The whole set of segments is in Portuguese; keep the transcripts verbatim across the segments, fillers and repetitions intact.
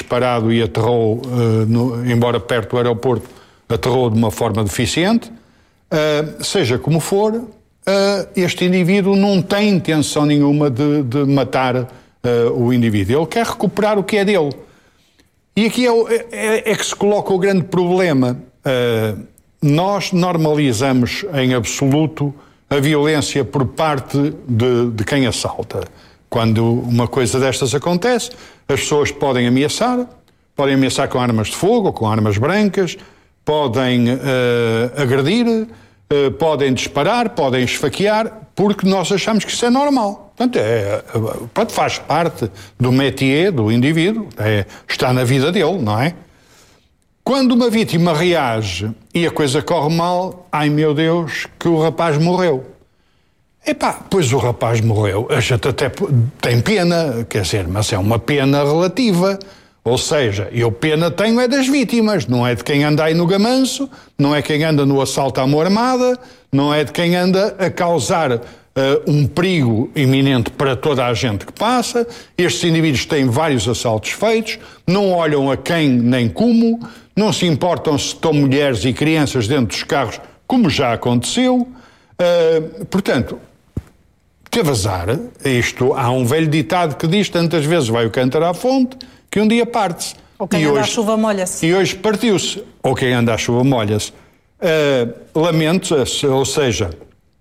disparado e aterrou, uh, no, embora perto do aeroporto, aterrou de uma forma deficiente. Uh, seja como for, uh, este indivíduo não tem intenção nenhuma de, de matar uh, o indivíduo. Ele quer recuperar o que é dele. E aqui é, é, é que se coloca o grande problema. Uh, nós normalizamos em absoluto a violência por parte de, de quem assalta. Quando uma coisa destas acontece, as pessoas podem ameaçar, podem ameaçar com armas de fogo, com armas brancas, podem uh, agredir, uh, podem disparar, podem esfaquear, porque nós achamos que isso é normal. Portanto, é, é, faz parte do métier do indivíduo, é, está na vida dele, não é? Quando uma vítima reage e a coisa corre mal, ai meu Deus, que o rapaz morreu. Epá, pois o rapaz morreu, a gente até tem pena, quer dizer, mas é uma pena relativa. Ou seja, eu pena tenho é das vítimas, não é de quem anda aí no gamanço, não é quem anda no assalto à mão armada, não é de quem anda a causar uh, um perigo iminente para toda a gente que passa. Estes indivíduos têm vários assaltos feitos, não olham a quem nem como, não se importam se estão mulheres e crianças dentro dos carros, como já aconteceu. Uh, portanto, teve azar. Isto, há um velho ditado que diz tantas vezes vai o cântaro à fonte, que um dia parte-se. Ou quem e anda hoje, à chuva molha-se. E hoje partiu-se. Ou quem anda à chuva molha-se. Uh, lamento, ou seja,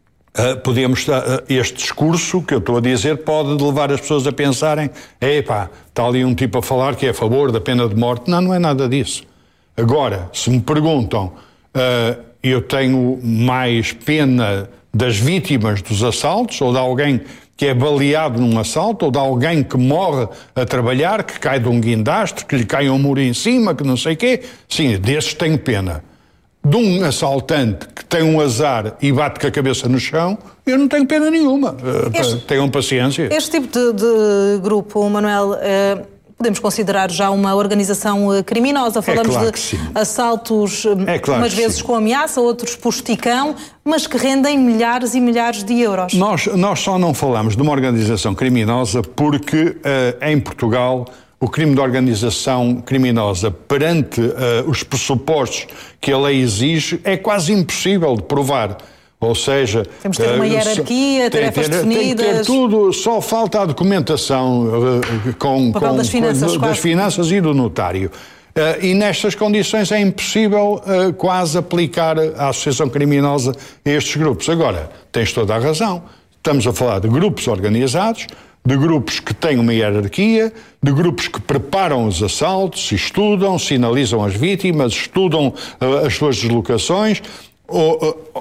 uh, podemos, uh, este discurso que eu estou a dizer pode levar as pessoas a pensarem, epá, está ali um tipo a falar que é a favor da pena de morte. Não, não é nada disso. Agora, se me perguntam, uh, eu tenho mais pena das vítimas dos assaltos, ou de alguém que é baleado num assalto, ou de alguém que morre a trabalhar, que cai de um guindastre, que lhe cai um muro em cima, que não sei o quê. Sim, desses tenho pena. De um assaltante que tem um azar e bate com a cabeça no chão, eu não tenho pena nenhuma. Este, Tenham paciência. Este tipo de, de grupo, Manuel, eh, podemos considerar já uma organização criminosa. Falamos é claro de assaltos, é claro umas vezes sim. com ameaça, outros por esticão, mas que rendem milhares e milhares de euros. Nós, nós só não falamos de uma organização criminosa porque uh, em Portugal o crime de organização criminosa perante uh, os pressupostos que a lei exige é quase impossível de provar. Ou seja... Temos de ter uma hierarquia, tarefas ter, definidas... Tem que ter tudo, só falta a documentação uh, com, o papel com, das finanças, com, das finanças e do notário. Uh, e nestas condições é impossível uh, quase aplicar a associação criminosa a estes grupos. Agora, tens toda a razão. Estamos a falar de grupos organizados, de grupos que têm uma hierarquia, de grupos que preparam os assaltos, estudam, sinalizam as vítimas, estudam uh, as suas deslocações... Ou, uh,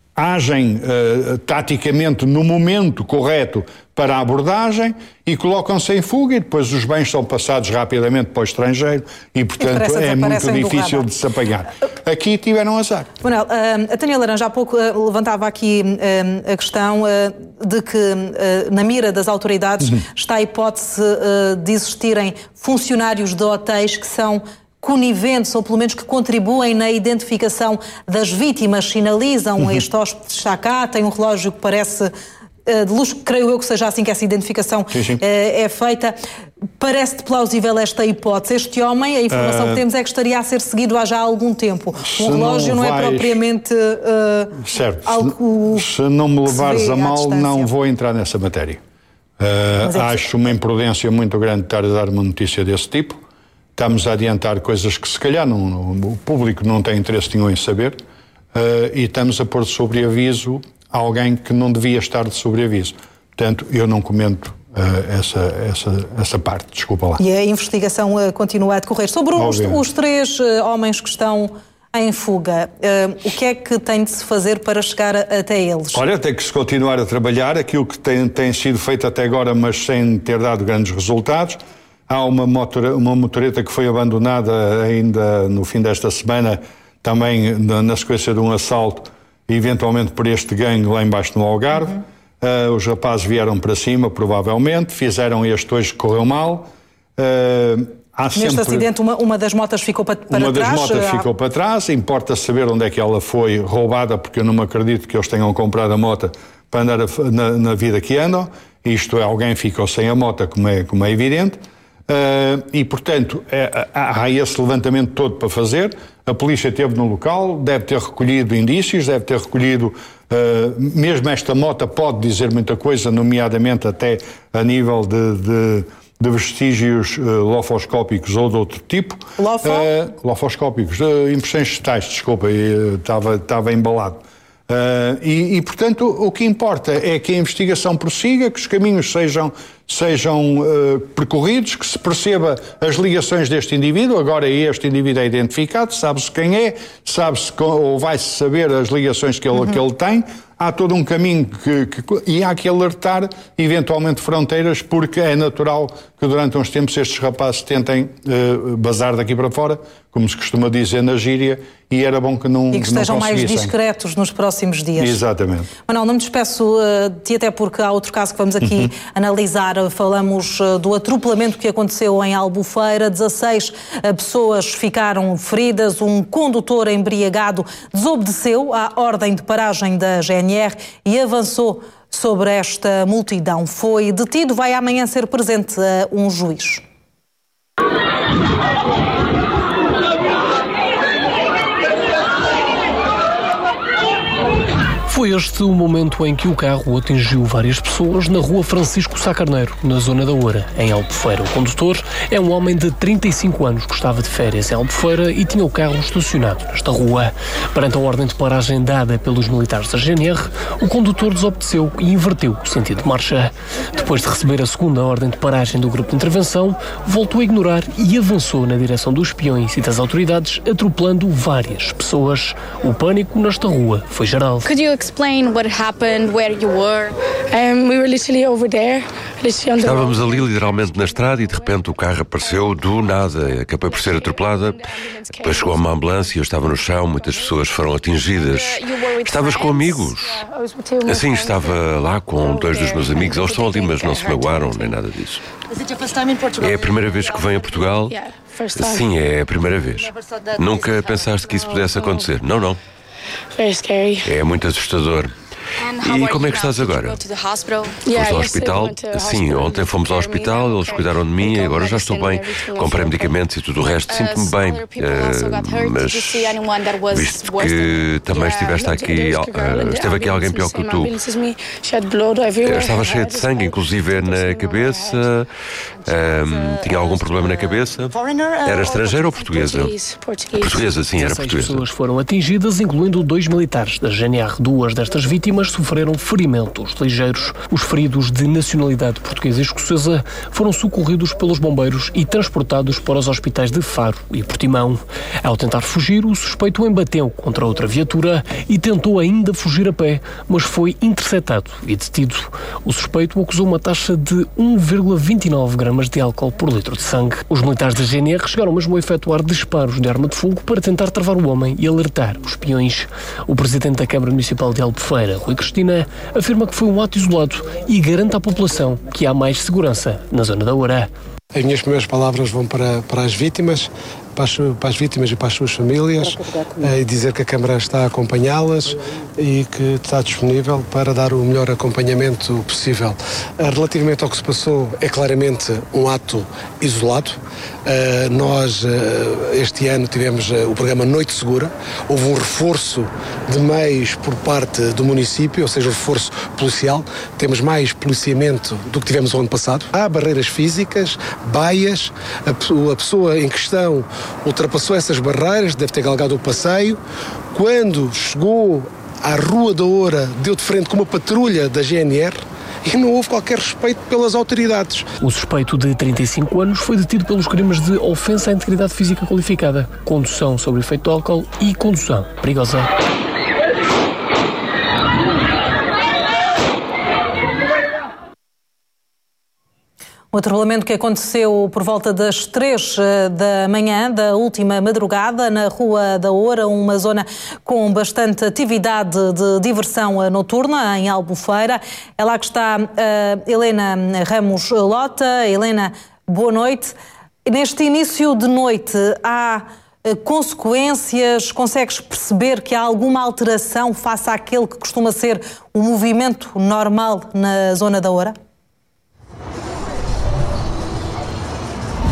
agem uh, taticamente no momento correto para a abordagem e colocam-se em fuga e depois os bens são passados rapidamente para o estrangeiro e, portanto, é muito difícil de se apanhar. Aqui tiveram azar. Manuel, uh, a Tânia Laranja há pouco uh, levantava aqui uh, a questão uh, de que uh, na mira das autoridades uhum. está a hipótese uh, de existirem funcionários de hotéis que são coniventes, ou pelo menos que contribuem na identificação das vítimas, sinalizam, uhum. este hóspede está cá, tem um relógio que parece uh, de luxo, creio eu que seja assim que essa identificação sim, sim. Uh, é feita. Parece-te plausível esta hipótese? Este homem, a informação uh, que temos é que estaria a ser seguido há já algum tempo. Um relógio não, não vais... é propriamente uh, certo. algo... Se não me levares a mal, não vou entrar nessa matéria. Uh, é acho que... uma imprudência muito grande estar a dar uma notícia desse tipo. Estamos a adiantar coisas que se calhar não, não, o público não tem interesse nenhum em saber uh, e estamos a pôr de sobreaviso alguém que não devia estar de sobreaviso. Portanto, eu não comento uh, essa, essa, essa parte, desculpa lá. E a investigação uh, continua a decorrer. Sobre os, os três uh, homens que estão em fuga, uh, o que é que tem de se fazer para chegar a, até eles? Olha, tem que se continuar a trabalhar aquilo que tem, tem sido feito até agora, mas sem ter dado grandes resultados. Há uma, motor, uma motoreta que foi abandonada ainda no fim desta semana, também na, na sequência de um assalto, eventualmente por este gangue lá embaixo no Algarve. Uhum. Uh, os rapazes vieram para cima, provavelmente, fizeram este hoje que correu mal. Uh, há Neste sempre... acidente, uma, uma das motas ficou para, para uma trás? Uma das motas há... ficou para trás. Importa saber onde é que ela foi roubada, porque eu não me acredito que eles tenham comprado a moto para andar a, na, na vida que andam. Isto é, alguém ficou sem a moto, como é, como é evidente. Uh, e, portanto, é, há, há esse levantamento todo para fazer. A polícia esteve no local, deve ter recolhido indícios, deve ter recolhido... Uh, mesmo esta moto pode dizer muita coisa, nomeadamente até a nível de, de, de vestígios uh, lofoscópicos ou de outro tipo. Lofo? Uh, lofoscópicos, uh, impressões digitais, desculpa, estava uh, estava embalado. Uh, e, e, portanto, o que importa é que a investigação prossiga, que os caminhos sejam, sejam uh, percorridos, que se perceba as ligações deste indivíduo. Agora este indivíduo é identificado, sabe-se quem é, sabe-se ou vai-se saber as ligações que ele, uhum. que ele tem. Há todo um caminho que, que, e há que alertar, eventualmente, fronteiras, porque é natural que durante uns tempos estes rapazes tentem uh, bazar daqui para fora, como se costuma dizer na gíria, e era bom que não E que estejam mais discretos nos próximos dias. Exatamente. Manuel, não me despeço uh, de ti, até porque há outro caso que vamos aqui uhum. analisar. Falamos uh, do atropelamento que aconteceu em Albufeira. dezasseis uh, pessoas ficaram feridas. Um condutor embriagado desobedeceu à ordem de paragem da G N R e avançou sobre esta multidão. Foi detido, vai amanhã ser presente a um juiz. Foi este o momento em que o carro atingiu várias pessoas na rua Francisco Sá Carneiro, na zona da Oura, em Albufeira. O condutor é um homem de trinta e cinco anos que estava de férias em Albufeira e tinha o carro estacionado nesta rua. Perante a ordem de paragem dada pelos militares da G N R, o condutor desobedeceu e inverteu o sentido de marcha. Depois de receber a segunda ordem de paragem do grupo de intervenção, voltou a ignorar e avançou na direção dos peões e das autoridades, atropelando várias pessoas. O pânico nesta rua foi geral. Explain what happened, where you were. Um, we were literally over there. Estávamos ali literalmente na estrada e de repente o carro apareceu do nada. Acabei por ser atropelada. Depois chegou uma ambulância, eu estava no chão, muitas pessoas foram atingidas. Estavas com amigos? Assim, estava lá com dois dos meus amigos. Eles estão ali, mas não se magoaram, nem nada disso. É a primeira vez que venho a Portugal? Sim, é a primeira vez. Nunca pensaste que isso pudesse acontecer? Não, não. É muito assustador. E como é que estás agora? Fomos ao hospital? Sim, ontem fomos ao hospital, eles cuidaram de mim e agora já estou bem. Comprei medicamentos e tudo o resto, sinto-me bem. Uh, mas visto que também estiveste aqui, uh, esteve aqui alguém pior que tu. Estava cheia de sangue, inclusive na cabeça. Um, tinha algum problema na cabeça? Era estrangeira ou portuguesa? Portuguesa, sim, era portuguesa. Seis pessoas foram atingidas, incluindo dois militares da G N R. Duas destas vítimas sofreram ferimentos ligeiros. Os feridos de nacionalidade portuguesa e escocesa foram socorridos pelos bombeiros e transportados para os hospitais de Faro e Portimão. Ao tentar fugir, o suspeito embateu contra outra viatura e tentou ainda fugir a pé, mas foi interceptado e detido. O suspeito acusou uma taxa de um vírgula vinte e nove gramas de álcool por litro de sangue. Os militares da G N R chegaram mesmo a efetuar disparos de arma de fogo para tentar travar o homem e alertar os peões. O presidente da Câmara Municipal de Albufeira, Rui Cristina, afirma que foi um ato isolado e garante à população que há mais segurança na zona da Oura. As minhas primeiras palavras vão para, para as vítimas, para as, para as vítimas e para as suas famílias, e dizer que a Câmara está a acompanhá-las e que está disponível para dar o melhor acompanhamento possível. Relativamente ao que se passou, é claramente um ato isolado. Nós, este ano, tivemos o programa Noite Segura. Houve um reforço de meios por parte do município, ou seja, o reforço policial. Temos mais policiamento do que tivemos o ano passado. Há barreiras físicas, baias, a pessoa em questão ultrapassou essas barreiras, deve ter galgado o passeio. Quando chegou à Rua da Oura, deu de frente com uma patrulha da G N R e não houve qualquer respeito pelas autoridades. O suspeito de trinta e cinco anos foi detido pelos crimes de ofensa à integridade física qualificada, condução sob efeito de álcool e condução perigosa. Um atropelamento que aconteceu por volta das três da manhã da última madrugada na Rua da Oura, uma zona com bastante atividade de diversão noturna em Albufeira. É lá que está uh, Helena Ramos Lota. Helena, boa noite. Neste início de noite há uh, consequências? Consegues perceber que há alguma alteração face àquele que costuma ser o movimento normal na zona da Oura?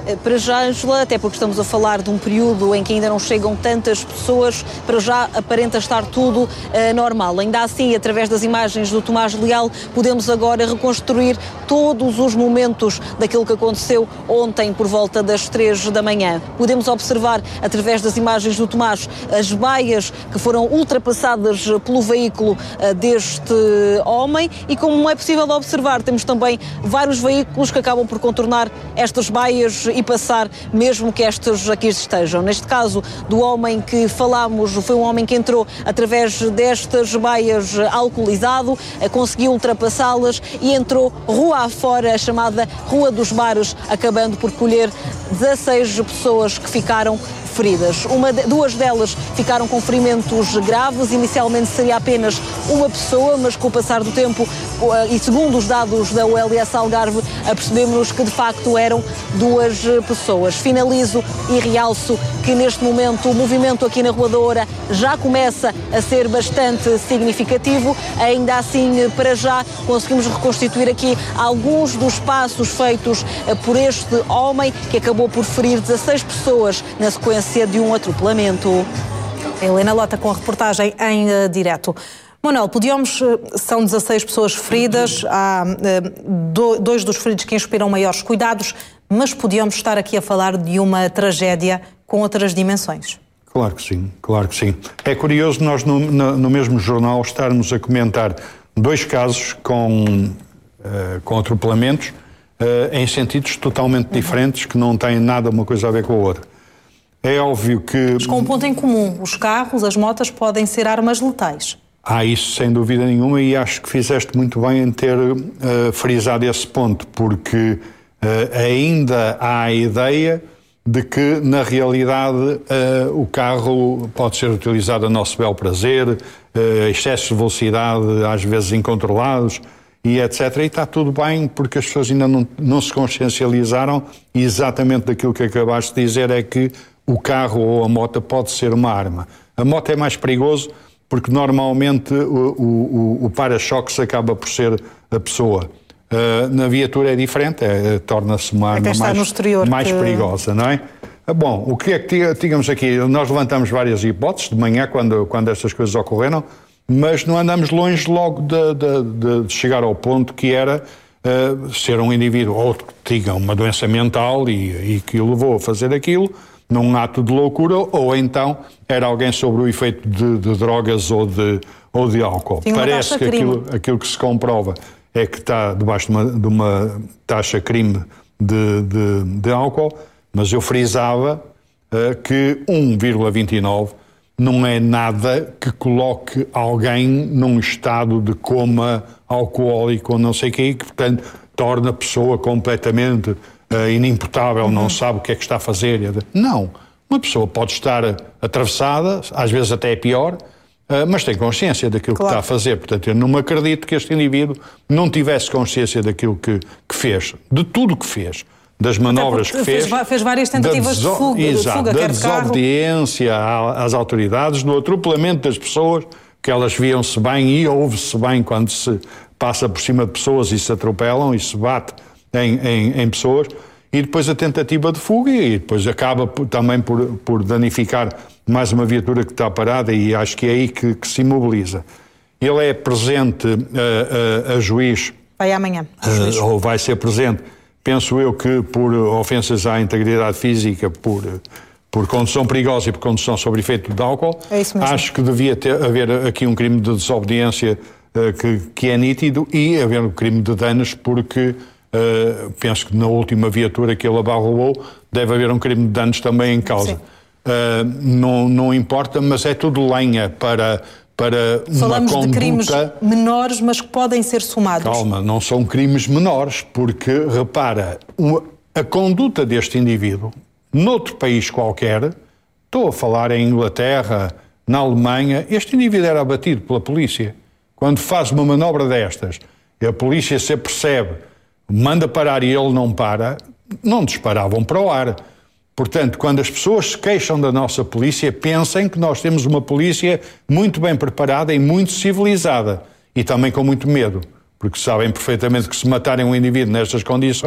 Para já, Ângela, até porque estamos a falar de um período em que ainda não chegam tantas pessoas, para já aparenta estar tudo uh, normal. Ainda assim, através das imagens do Tomás Leal, podemos agora reconstruir todos os momentos daquilo que aconteceu ontem por volta das três da manhã. Podemos observar, através das imagens do Tomás, as baias que foram ultrapassadas pelo veículo uh, deste homem e, como é possível observar, temos também vários veículos que acabam por contornar estas baias e passar mesmo que estas aqui estejam. Neste caso do homem que falámos, foi um homem que entrou através destas baias alcoolizado, conseguiu ultrapassá-las e entrou rua afora, a chamada Rua dos Bares, acabando por colher dezasseis pessoas que ficaram feridas. Uma de, duas delas ficaram com ferimentos graves. Inicialmente seria apenas uma pessoa, mas com o passar do tempo e segundo os dados da U L S Algarve, apercebemos que de facto eram duas pessoas. Finalizo e realço que neste momento o movimento aqui na Rua da Oura já começa a ser bastante significativo. Ainda assim, para já, conseguimos reconstituir aqui alguns dos passos feitos por este homem que acabou por ferir dezasseis pessoas na sequência de um atropelamento. Helena Lota com a reportagem em uh, direto. Manuel, podíamos, são dezasseis pessoas feridas, há uh, dois dos feridos que inspiram maiores cuidados, mas podíamos estar aqui a falar de uma tragédia com outras dimensões. Claro que sim, claro que sim. É curioso nós no, no, no mesmo jornal estarmos a comentar dois casos com, uh, com atropelamentos uh, em sentidos totalmente diferentes que não têm nada uma coisa a ver com a outra. É óbvio que... Mas com um ponto em comum, os carros, as motas podem ser armas letais. Há isso sem dúvida nenhuma e acho que fizeste muito bem em ter uh, frisado esse ponto, porque uh, ainda há a ideia de que na realidade uh, o carro pode ser utilizado a nosso bel prazer, uh, excessos de velocidade às vezes incontrolados e etcétera. E está tudo bem porque as pessoas ainda não, não se consciencializaram e exatamente daquilo que acabaste de dizer é que o carro ou a moto pode ser uma arma. A moto é mais perigoso porque normalmente o, o, o para-choques acaba por ser a pessoa. Uh, na viatura é diferente, é, torna-se uma arma mais, exterior, mais que... perigosa, não é? Bom, o que é que digamos aqui? Nós levantamos várias hipóteses de manhã quando, quando estas coisas ocorreram, mas não andamos longe logo de, de, de chegar ao ponto que era uh, ser um indivíduo ou que tinha uma doença mental e, e que o levou a fazer aquilo, num ato de loucura, ou então era alguém sobre o efeito de, de drogas ou de, ou de álcool. Parece que aquilo, aquilo que se comprova é que está debaixo de uma, de uma taxa crime de, de, de álcool, mas eu frisava uh, que um vírgula vinte e nove não é nada que coloque alguém num estado de coma alcoólico ou não sei o quê, que portanto torna a pessoa completamente Uh, inimputável, uhum. não sabe o que é que está a fazer. Não. Uma pessoa pode estar atravessada, às vezes até é pior, uh, mas tem consciência daquilo claro. que está a fazer. Portanto, eu não me acredito que este indivíduo não tivesse consciência daquilo que, que fez, de tudo o que fez, das manobras que fez. Fez, fez várias tentativas de fuga, exato, de fuga, da desobediência carro. às autoridades, do atropelamento das pessoas, que elas viam-se bem e ouve-se bem quando se passa por cima de pessoas e se atropelam e se bate Em, em, em pessoas, e depois a tentativa de fuga e depois acaba por, também por, por danificar mais uma viatura que está parada e acho que é aí que, que se imobiliza. Ele é presente a, a, a juiz... Vai amanhã. A, ou vai ser presente, penso eu que por ofensas à integridade física, por, por condução perigosa e por condução sob efeito de álcool. É isso mesmo. Acho que devia ter, haver aqui um crime de desobediência uh, que, que é nítido e haver um crime de danos porque... Uh, penso que na última viatura que ele abarroou deve haver um crime de danos também em causa. Uh, não, não importa, mas é tudo lenha para, para Falamos uma conduta... de crimes menores, mas que podem ser somados. Calma, não são crimes menores, porque, repara, uma, a conduta deste indivíduo, noutro país qualquer, estou a falar em Inglaterra, na Alemanha, este indivíduo era abatido pela polícia. Quando faz uma manobra destas, a polícia se apercebe, manda parar e ele não para, não disparavam para o ar. Portanto, quando as pessoas se queixam da nossa polícia, pensem que nós temos uma polícia muito bem preparada e muito civilizada. E também com muito medo, porque sabem perfeitamente que se matarem um indivíduo nestas condições,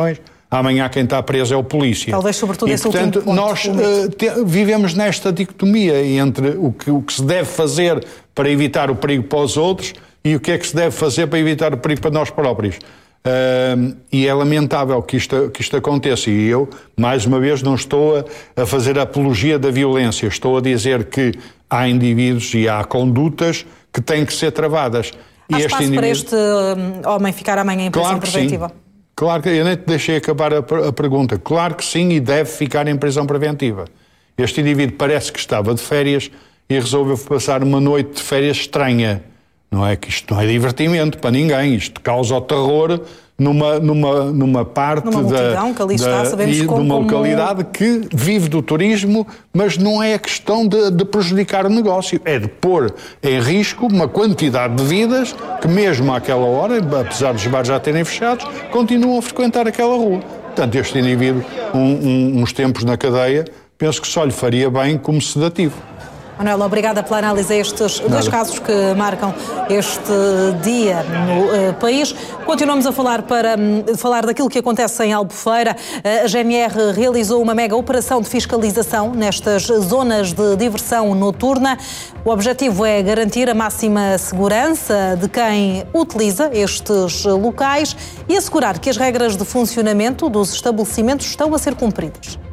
amanhã quem está preso é o polícia. Talvez sobretudo e, esse portanto, último ponto, nós uh, te, vivemos nesta dicotomia entre o que, o que se deve fazer para evitar o perigo para os outros e o que é que se deve fazer para evitar o perigo para nós próprios. Uh, e é lamentável que isto, que isto aconteça, e eu, mais uma vez, não estou a, a fazer apologia da violência, estou a dizer que há indivíduos e há condutas que têm que ser travadas. Há e espaço este indivíduo... para este uh, homem ficar amanhã em prisão claro que preventiva? Sim. Claro que eu nem te deixei acabar a, a pergunta. Claro que sim, e deve ficar em prisão preventiva. Este indivíduo parece que estava de férias e resolveu passar uma noite de férias estranha. Não é que isto não é divertimento para ninguém, isto causa o terror numa, numa, numa parte numa multidão da, que ali da, está, sabemos como, numa como... localidade que vive do turismo, mas não é a questão de, de prejudicar o negócio, é de pôr em risco uma quantidade de vidas que mesmo àquela hora, apesar dos bares já terem fechados, continuam a frequentar aquela rua. Portanto, este indivíduo, um, um, uns tempos na cadeia, penso que só lhe faria bem como sedativo. Manuela, obrigada pela análise a estes Nada. dois casos que marcam este dia no uh, país. Continuamos a falar para um, falar daquilo que acontece em Albufeira. Uh, a G N R realizou uma mega operação de fiscalização nestas zonas de diversão noturna. O objetivo é garantir a máxima segurança de quem utiliza estes locais e assegurar que as regras de funcionamento dos estabelecimentos estão a ser cumpridas.